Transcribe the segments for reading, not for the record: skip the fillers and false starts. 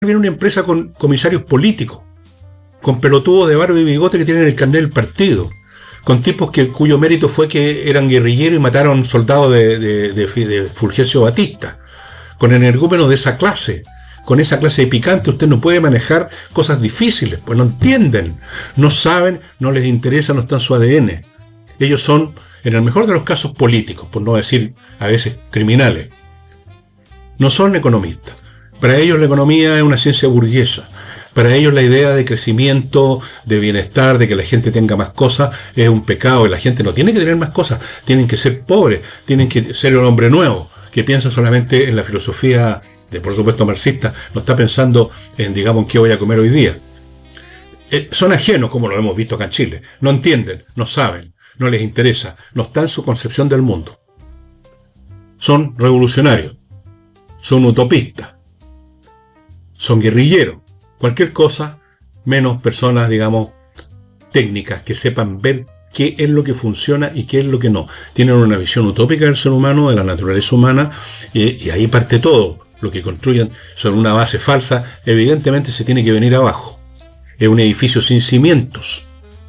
viene una empresa con comisarios políticos, con pelotudos de barba y bigote que tienen el carnet del partido, con tipos cuyo mérito fue que eran guerrilleros y mataron soldados de Fulgencio Batista, con energúmenos de esa clase. Con esa clase de picante usted no puede manejar cosas difíciles, pues no entienden, no saben, no les interesa, no está en su ADN. Ellos son, en el mejor de los casos, políticos, por no decir a veces criminales. No son economistas. Para ellos la economía es una ciencia burguesa. Para ellos la idea de crecimiento, de bienestar, de que la gente tenga más cosas, es un pecado. Y la gente no tiene que tener más cosas, tienen que ser pobres, tienen que ser un hombre nuevo, que piensa solamente en la filosofía por supuesto marxista, no está pensando en, digamos, qué voy a comer hoy día. Son ajenos, como lo hemos visto acá en Chile. No entienden, no saben, no les interesa, no está en su concepción del mundo. Son revolucionarios, son utopistas, son guerrilleros, cualquier cosa, menos personas, digamos, técnicas, que sepan ver qué es lo que funciona y qué es lo que no. Tienen una visión utópica del ser humano, de la naturaleza humana, y ahí parte todo. Lo que construyan sobre una base falsa, evidentemente se tiene que venir abajo. Es un edificio sin cimientos.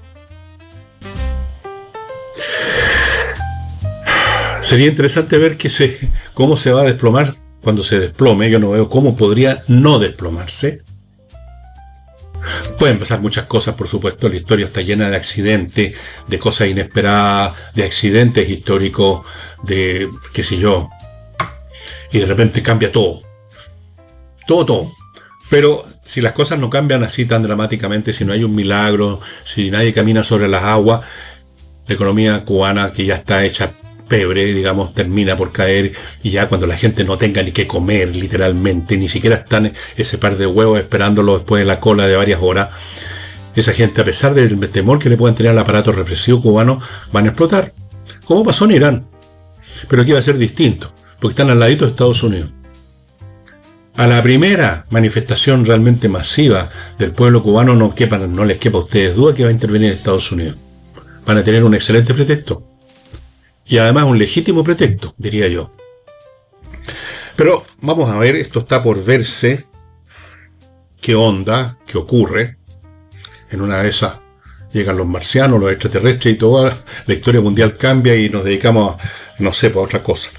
Sería interesante ver cómo se va a desplomar cuando se desplome. Yo no veo cómo podría no desplomarse. Pueden pasar muchas cosas, por supuesto. La historia está llena de accidentes, de cosas inesperadas, de accidentes históricos, de qué sé yo. Y de repente cambia todo. Todo. Pero si las cosas no cambian así tan dramáticamente, si no hay un milagro, si nadie camina sobre las aguas, la economía cubana, que ya está hecha pebre, digamos, termina por caer, y ya cuando la gente no tenga ni qué comer, literalmente, ni siquiera están ese par de huevos esperándolo después de la cola de varias horas, esa gente, a pesar del temor que le puedan tener al aparato represivo cubano, van a explotar. Como pasó en Irán. Pero aquí va a ser distinto, porque están al ladito de Estados Unidos. A la primera manifestación realmente masiva del pueblo cubano no les quepa a ustedes duda que va a intervenir Estados Unidos. Van a tener un excelente pretexto. Y además un legítimo pretexto, diría yo. Pero vamos a ver, esto está por verse. ¿Qué onda? ¿Qué ocurre? En una de esas llegan los marcianos, los extraterrestres y toda la historia mundial cambia y nos dedicamos a, no sé, por otra cosa.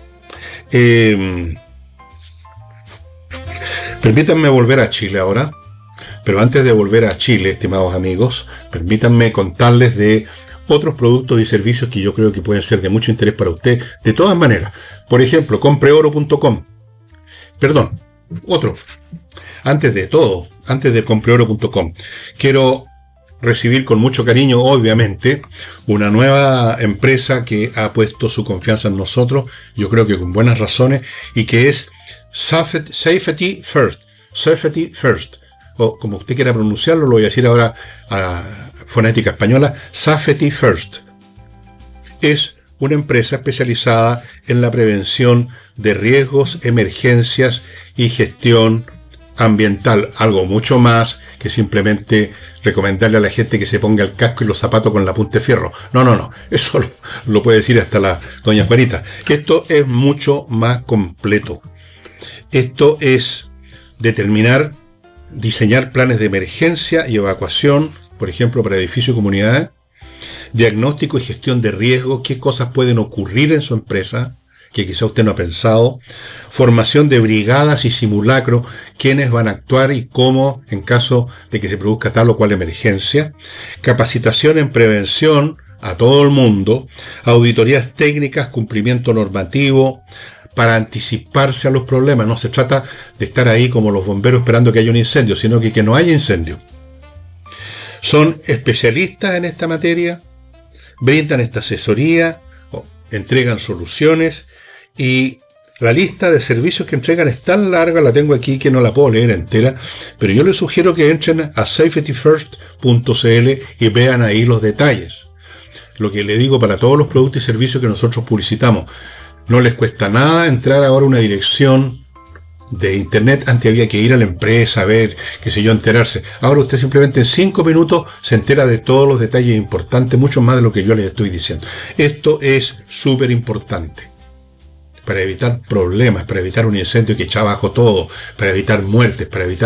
Permítanme volver a Chile ahora, pero antes de volver a Chile, estimados amigos, permítanme contarles de otros productos y servicios que yo creo que pueden ser de mucho interés para usted, de todas maneras. Por ejemplo, compreoro.com. Perdón, otro. Antes de compreoro.com, quiero recibir con mucho cariño, obviamente, una nueva empresa que ha puesto su confianza en nosotros, yo creo que con buenas razones, y que es Safety First. Safety First. O como usted quiera pronunciarlo, lo voy a decir ahora a fonética española, Safety First. Es una empresa especializada en la prevención de riesgos, emergencias y gestión ambiental. Algo mucho más que simplemente recomendarle a la gente que se ponga el casco y los zapatos con la punta de fierro. No. Eso lo puede decir hasta la doña Juanita. Esto es mucho más completo. Esto es diseñar planes de emergencia y evacuación, por ejemplo, para edificios y comunidades, diagnóstico y gestión de riesgos, qué cosas pueden ocurrir en su empresa, que quizá usted no ha pensado, formación de brigadas y simulacros, quiénes van a actuar y cómo en caso de que se produzca tal o cual emergencia, capacitación en prevención a todo el mundo, auditorías técnicas, cumplimiento normativo, para anticiparse a los problemas. No se trata de estar ahí como los bomberos esperando que haya un incendio, sino que no haya incendio. Son especialistas en esta materia, brindan esta asesoría, entregan soluciones, y la lista de servicios que entregan es tan larga, la tengo aquí que no la puedo leer entera, pero yo les sugiero que entren a safetyfirst.cl y vean ahí los detalles. Lo que le digo para todos los productos y servicios que nosotros publicitamos, no les cuesta nada entrar ahora a una dirección de internet. Antes había que ir a la empresa a ver, qué sé yo, enterarse. Ahora usted simplemente en 5 minutos se entera de todos los detalles importantes, mucho más de lo que yo les estoy diciendo. Esto es súper importante. para evitar problemas, para evitar un incendio que echa abajo todo, para evitar muertes, para evitar